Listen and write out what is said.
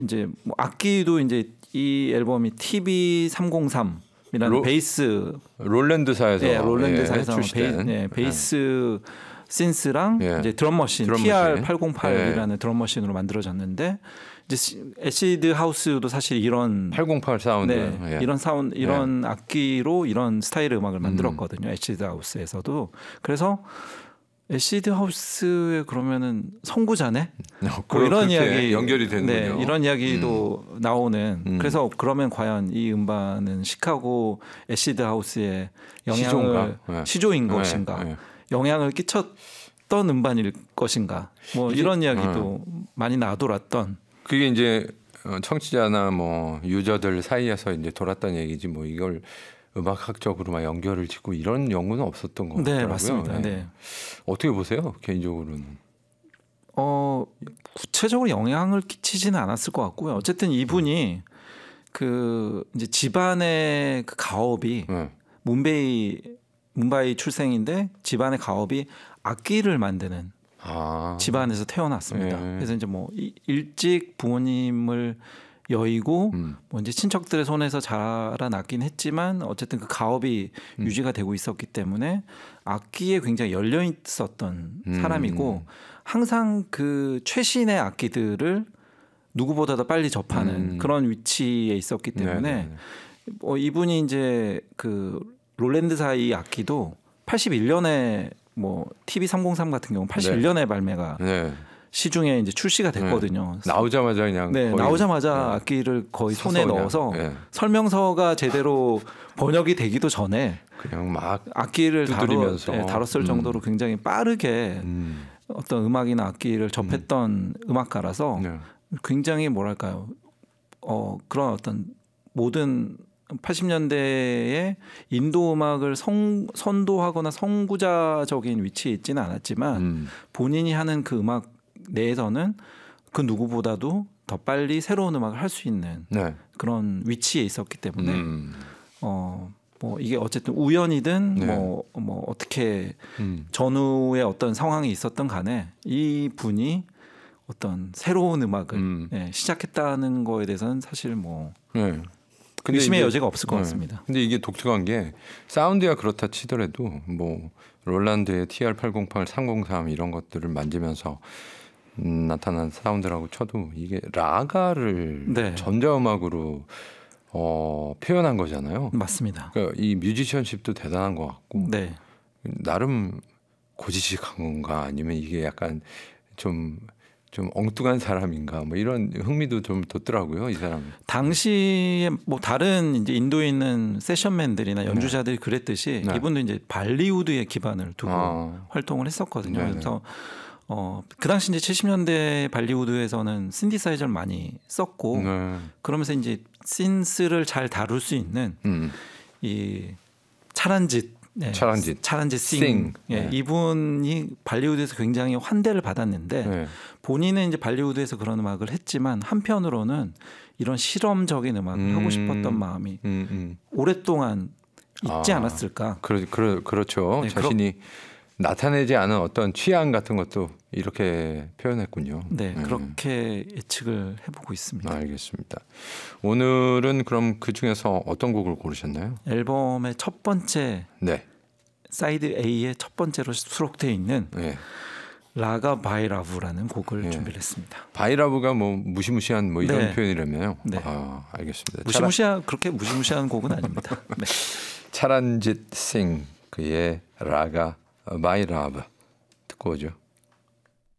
이제 뭐 악기도 이제 이 앨범이 TB303이라는 베이스 롤랜드사에서 롤랜드사에서 출시된 베이스 신스랑 이제 드럼머신 TR808이라는 드럼머신으로 만들어졌는데 이제 애시드 하우스도 사실 이런 808 사운드 이런 악기로 이런 스타일의 음악을 만들었거든요. 애시드 하우스에서도. 그래서 애시드 하우스에 그러면은 선구자네? 뭐 이런 이야기 연결이 되는군요. 네, 이런 이야기도 나오는. 그래서 그러면 과연 이 음반은 시카고 애시드 하우스의 영향을 시조인 것인가? 영향을 끼쳤던 음반일 것인가? 뭐 이런 이야기도 많이 나돌았던. 그게 이제 청취자나 뭐 유저들 사이에서 이제 돌았던 얘기지 뭐 이걸 음악학적으로 막 연결을 짓고 이런 연구는 없었던 것 같더라고요. 네, 맞습니다. 네. 어떻게 보세요, 개인적으로는? 구체적으로 영향을 끼치지는 않았을 것 같고요. 어쨌든 이분이 그 이제 집안의 그 가업이 문바이 출생인데 집안의 가업이 악기를 만드는 집안에서 태어났습니다. 그래서 이제 뭐 일찍 부모님을 여의고 뭐 이제 친척들의 손에서 자라났긴 했지만 어쨌든 그 가업이 유지가 되고 있었기 때문에 악기에 굉장히 열려 있었던 사람이고 항상 그 최신의 악기들을 누구보다 더 빨리 접하는 그런 위치에 있었기 때문에 이분이 이제 그 롤랜드사의 악기도 81년에 뭐 TB303 같은 경우 81년에 발매가 시중에 이제 출시가 됐거든요. 나오자마자 그냥 나오자마자 악기를 거의 손에 넣어서 설명서가 제대로 번역이 되기도 전에 그냥 막 악기를 다뤘을 정도로 굉장히 빠르게 어떤 음악이나 악기를 접했던 음악가라서 굉장히 뭐랄까요? 그런 어떤 모든 80년대에 인도 음악을 선도하거나 선구자적인 위치에 있지는 않았지만 본인이 하는 그 음악 내에서는 그 누구보다도 더 빨리 새로운 음악을 할 수 있는 그런 위치에 있었기 때문에 뭐 이게 어쨌든 우연이든 뭐 어떻게 전후에 어떤 상황이 있었던 간에 이 분이 어떤 새로운 음악을 시작했다는 거에 대해서는 사실 뭐 의심의 여지가 없을 것 같습니다. 근데 이게 독특한 게 사운드야 그렇다 치더라도 뭐 롤란드의 TR-808, 303 이런 것들을 만지면서 나타난 사운드라고 쳐도 이게 라가를 전자음악으로 표현한 거잖아요. 맞습니다. 그러니까 이 뮤지션십도 대단한 것 같고 나름 고지식한 건가 아니면 이게 약간 좀 엉뚱한 사람인가 뭐 이런 흥미도 좀 돋더라고요, 이 사람. 당시에 뭐 다른 이제 인도에 있는 세션맨들이나 연주자들이 그랬듯이 이분도 이제 발리우드에 기반을 두고 활동을 했었거든요. 그래서 그 당시 이제 70년대 발리우드에서는 신디사이저를 많이 썼고 그러면서 이제 신스를 잘 다룰 수 있는 이 차란짓 싱. 이분이 발리우드에서 굉장히 환대를 받았는데 본인은 이제 발리우드에서 그런 음악을 했지만 한편으로는 이런 실험적인 음악을 하고 싶었던 마음이 오랫동안 있지 않았을까? 그렇죠. 자신이 나타내지 않은 어떤 취향 같은 것도 이렇게 표현했군요. 그렇게 예측을 해보고 있습니다. 알겠습니다. 오늘은 그럼 그 중에서 어떤 곡을 고르셨나요? 앨범의 첫 번째 사이드 A의 첫 번째로 수록되어 있는 라가 바이라브라는 곡을 준비를 했습니다. 바이라브가 뭐 무시무시한 뭐 이런 표현이라면요. 알겠습니다. 그렇게 무시무시한 곡은 아닙니다. 차란짓 싱 그의 라가 바이라브 듣고 오죠.